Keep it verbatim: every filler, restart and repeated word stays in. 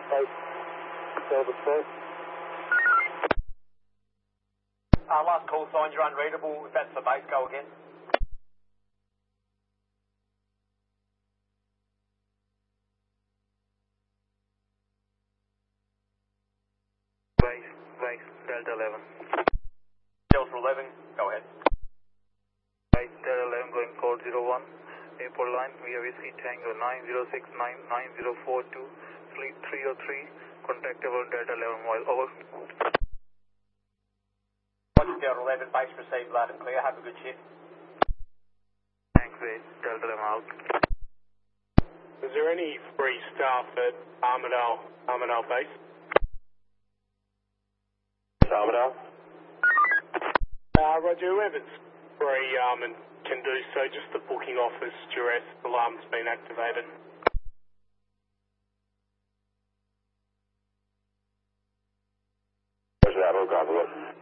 Base Delta two. Uh, last call sign, you're unreadable. If that's the base, go again. Base, base, Delta eleven. Delta eleven, go ahead. Base, Delta eleven going code zero one. Airport line, we have Whiskey Tango nine zero six nine nine zero four two, fleet three oh three, contactable Delta eleven while over. Roger, Delta eleven, base received loud and clear. Have a good shift. Thanks, base, Delta eleven out. Is there any free staff at Armidale, Armidale base? Armidale? Uh, Roger, whoever's free um, and can do so, just the booking office duress alarm's been activated. Roger that, we'll grab it.